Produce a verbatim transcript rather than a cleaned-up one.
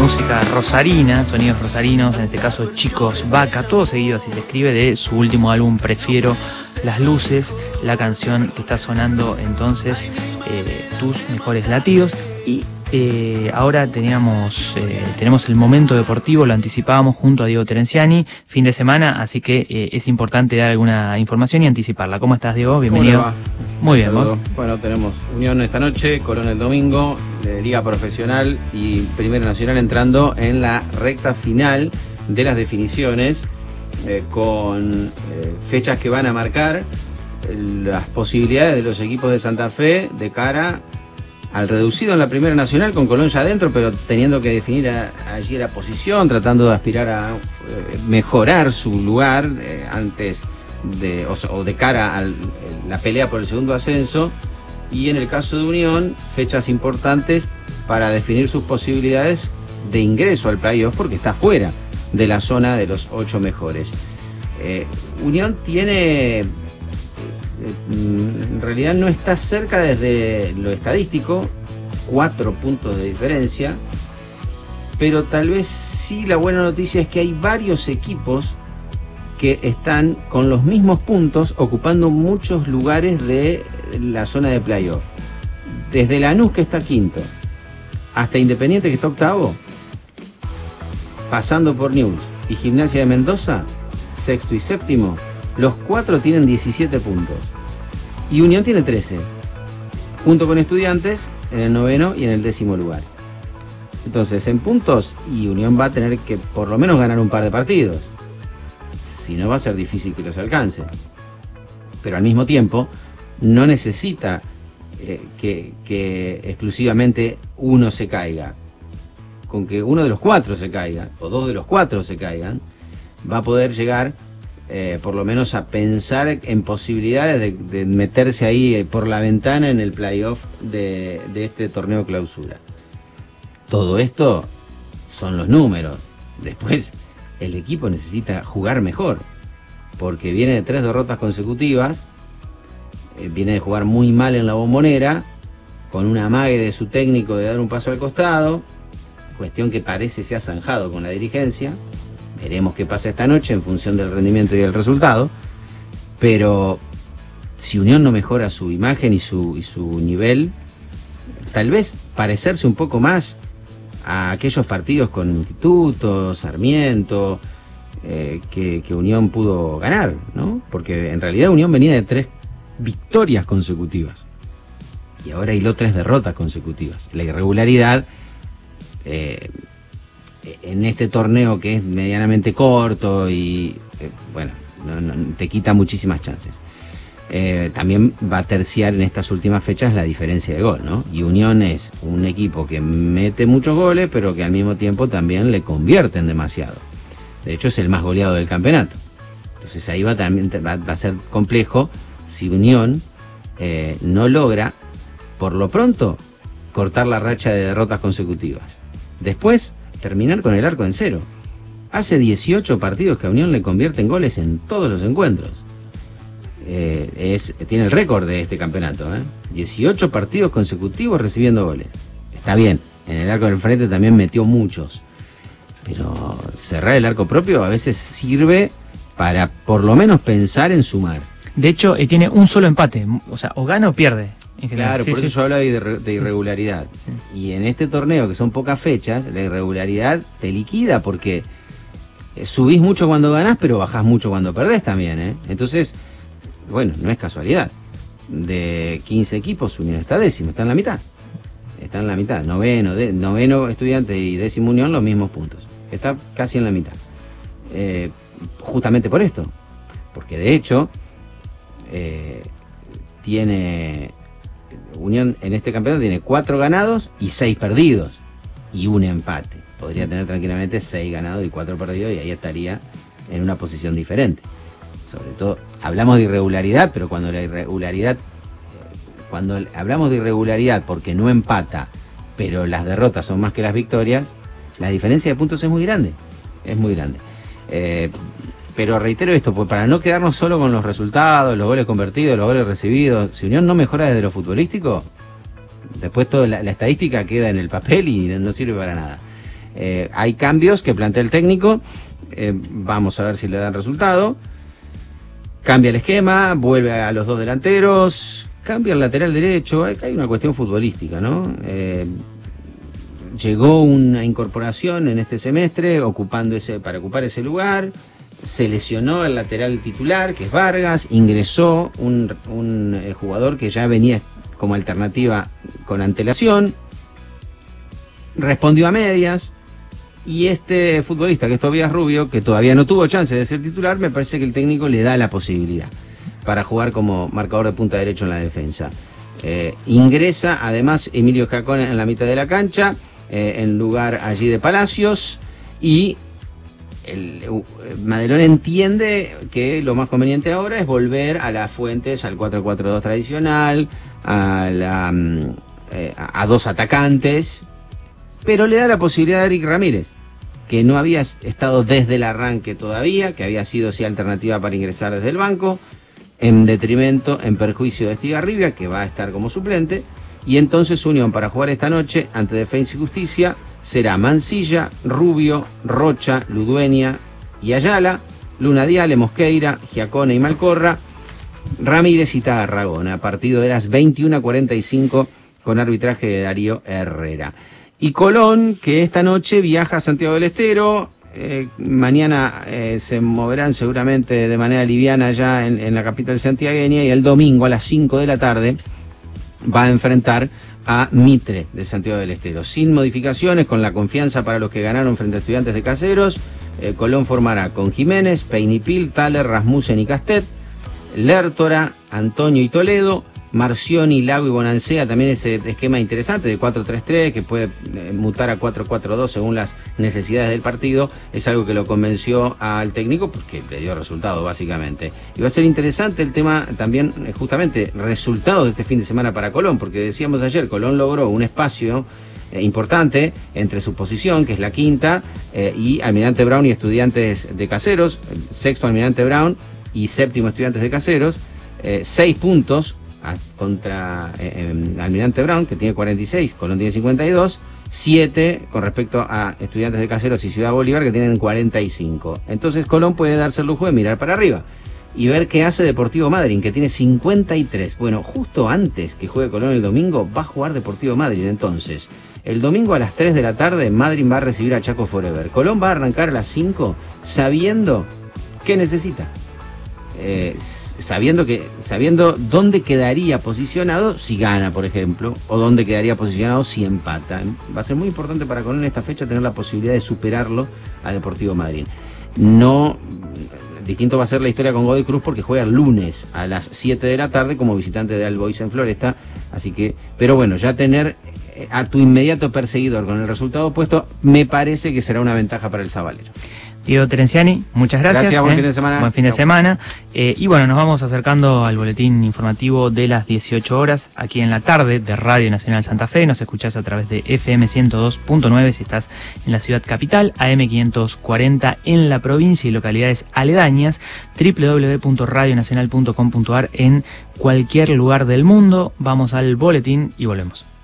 música rosarina, sonidos rosarinos, en este caso Chicos Vaca, todo seguido así se escribe, de su último álbum Prefiero las Luces, la canción que está sonando entonces, eh, Tus Mejores Latidos. Y eh, ahora teníamos, eh, tenemos el momento deportivo, lo anticipábamos junto a Diego Terenciani, fin de semana, así que eh, es importante dar alguna información y anticiparla. ¿Cómo estás, Diego? Bienvenido. ¿Cómo le va? Muy bien, ¿vos? Bueno, tenemos Unión esta noche, Colón el domingo, Liga Profesional y Primera Nacional entrando en la recta final de las definiciones, eh, con eh, fechas que van a marcar eh, las posibilidades de los equipos de Santa Fe de cara al reducido en la Primera Nacional, con Colón ya adentro, pero teniendo que definir a, allí la posición, tratando de aspirar a eh, mejorar su lugar eh, antes de, o, o de cara a la pelea por el segundo ascenso. Y en el caso de Unión, fechas importantes para definir sus posibilidades de ingreso al playoff, porque está fuera de la zona de los ocho mejores. Eh, Unión tiene, eh, en realidad no está cerca desde lo estadístico, cuatro puntos de diferencia, pero tal vez sí la buena noticia es que hay varios equipos que están con los mismos puntos, ocupando muchos lugares de la zona de playoff. Desde Lanús, que está quinto, hasta Independiente, que está octavo, pasando por Newell's y Gimnasia de Mendoza, sexto y séptimo, los cuatro tienen diecisiete puntos. Y Unión tiene trece, junto con Estudiantes en el noveno y en el décimo lugar. Entonces, en puntos, y Unión va a tener que por lo menos ganar un par de partidos. Si no, va a ser difícil que los alcance. Pero al mismo tiempo, no necesita eh, que, que exclusivamente uno se caiga. Con que uno de los cuatro se caiga, o dos de los cuatro se caigan, va a poder llegar eh, por lo menos a pensar en posibilidades de, de meterse ahí eh, por la ventana en el playoff de, de este torneo clausura. Todo esto son los números. Después, el equipo necesita jugar mejor, porque viene de tres derrotas consecutivas, eh, viene de jugar muy mal en la Bombonera, con una amague de su técnico de dar un paso al costado, cuestión que parece se ha zanjado con la dirigencia. Veremos qué pasa esta noche en función del rendimiento y del resultado, pero si Unión no mejora su imagen y su, y su nivel, tal vez parecerse un poco más a aquellos partidos con Instituto, Sarmiento, eh, que, que Unión pudo ganar, ¿no? Porque en realidad Unión venía de tres victorias consecutivas y ahora hiló tres derrotas consecutivas. La irregularidad eh, en este torneo, que es medianamente corto y eh, bueno, no, no, te quita muchísimas chances. Eh, también va a terciar en estas últimas fechas la diferencia de gol, ¿no? Y Unión es un equipo que mete muchos goles, pero que al mismo tiempo también le convierten demasiado. De hecho, es el más goleado del campeonato. Entonces ahí va, también, va, va a ser complejo si Unión eh, no logra, por lo pronto, cortar la racha de derrotas consecutivas. Después, terminar con el arco en cero. Hace dieciocho partidos que a Unión le convierten goles en todos los encuentros. Eh, es, tiene el récord de este campeonato, ¿eh? dieciocho partidos consecutivos recibiendo goles. Está bien, en el arco del frente también metió muchos, pero cerrar el arco propio a veces sirve para por lo menos pensar en sumar. De hecho, eh, tiene un solo empate, o sea, o gana o pierde. En claro, sí, por sí. Eso yo hablaba de, de irregularidad. Sí. Y en este torneo, que son pocas fechas, la irregularidad te liquida, porque subís mucho cuando ganás, pero bajás mucho cuando perdés también, ¿eh? Entonces, bueno, no es casualidad. De quince equipos, Unión está décimo, está en la mitad. Está en la mitad. Noveno, de, noveno Estudiantes y décimo Unión, los mismos puntos. Está casi en la mitad. Eh, justamente por esto. Porque de hecho, eh, tiene... Unión en este campeonato tiene cuatro ganados y seis perdidos. Y un empate. Podría tener tranquilamente seis ganados y cuatro perdidos, y ahí estaría en una posición diferente. Sobre todo, hablamos de irregularidad, pero cuando la irregularidad, cuando hablamos de irregularidad porque no empata, pero las derrotas son más que las victorias, la diferencia de puntos es muy grande, es muy grande. Eh, pero reitero esto, pues para no quedarnos solo con los resultados, los goles convertidos, los goles recibidos, si Unión no mejora desde lo futbolístico, después toda la, la estadística queda en el papel y no sirve para nada. Eh, hay cambios que plantea el técnico, eh, vamos a ver si le dan resultado. Cambia el esquema, vuelve a los dos delanteros, cambia el lateral derecho. Hay, hay una cuestión futbolística, ¿no? Eh, llegó una incorporación en este semestre ocupando ese, para ocupar ese lugar. Se lesionó el lateral titular, que es Vargas. Ingresó un, un eh, jugador que ya venía como alternativa con antelación. Respondió a medias. Y este futbolista, que es Tobías Rubio, que todavía no tuvo chance de ser titular, me parece que el técnico le da la posibilidad para jugar como marcador de punta derecho en la defensa. Eh, ingresa además Emilio Jacón en la mitad de la cancha, eh, en lugar allí de Palacios, y el, uh, Madelón entiende que lo más conveniente ahora es volver a las fuentes, al cuatro cuatro dos tradicional, a, la, um, eh, a, a dos atacantes, pero le da la posibilidad a Eric Ramírez, que no había estado desde el arranque todavía, que había sido sí alternativa para ingresar desde el banco, en detrimento, en perjuicio de Estigarribia, que va a estar como suplente. Y entonces Unión, para jugar esta noche ante Defensa y Justicia, será Mancilla, Rubio, Rocha, Ludueña y Ayala, Luna Diale, Mosqueira, Giacone y Malcorra, Ramírez y Tarragona, a partido de las veintiuna cuarenta y cinco con arbitraje de Darío Herrera. Y Colón, que esta noche viaja a Santiago del Estero, eh, mañana eh, se moverán seguramente de manera liviana ya en, en la capital santiagueña, y el domingo a las cinco de la tarde va a enfrentar a Mitre de Santiago del Estero. Sin modificaciones, con la confianza para los que ganaron frente a Estudiantes de Caseros, eh, Colón formará con Jiménez, Peinipil, Thaler, Rasmussen y Castet, Lertora, Antonio y Toledo, Marcioni, Lago y Bonancea, también ese esquema interesante de cuatro tres tres que puede eh, mutar a cuatro cuatro dos según las necesidades del partido. Es algo que lo convenció al técnico porque le dio resultado básicamente. Y va a ser interesante el tema también, eh, justamente, resultado de este fin de semana para Colón, porque decíamos ayer, Colón logró un espacio eh, importante entre su posición, que es la quinta, eh, y Almirante Brown y Estudiantes de Caseros, sexto Almirante Brown y séptimo Estudiantes de Caseros, eh, seis puntos contra eh, eh, Almirante Brown, que tiene cuarenta y seis, Colón tiene cincuenta y dos, siete con respecto a Estudiantes de Caseros y Ciudad Bolívar, que tienen cuarenta y cinco. Entonces Colón puede darse el lujo de mirar para arriba y ver qué hace Deportivo Madryn, que tiene cincuenta y tres. Bueno, justo antes que juegue Colón el domingo, va a jugar Deportivo Madryn. Entonces, el domingo a las tres de la tarde, Madryn va a recibir a Chaco Forever. Colón va a arrancar a las cinco sabiendo qué necesita. Eh, sabiendo que sabiendo dónde quedaría posicionado si gana, por ejemplo, o dónde quedaría posicionado si empata. Va a ser muy importante para Colón en esta fecha tener la posibilidad de superarlo a Deportivo Madryn. No, distinto va a ser la historia con Godoy Cruz, porque juega el lunes a las siete de la tarde como visitante de All Boys en Floresta, así que, pero bueno, ya tener a tu inmediato perseguidor con el resultado opuesto me parece que será una ventaja para el Sabalero. Diego Terenciani, muchas gracias. Gracias, buen eh. fin de semana. Buen fin de semana. Eh, y bueno, nos vamos acercando al boletín informativo de las dieciocho horas, aquí en la tarde de Radio Nacional Santa Fe. Nos escuchás a través de F M ciento dos punto nueve si estás en la ciudad capital, A M quinientos cuarenta en la provincia y localidades aledañas, doble u doble u doble u punto radio nacional punto com punto a r en cualquier lugar del mundo. Vamos al boletín y volvemos.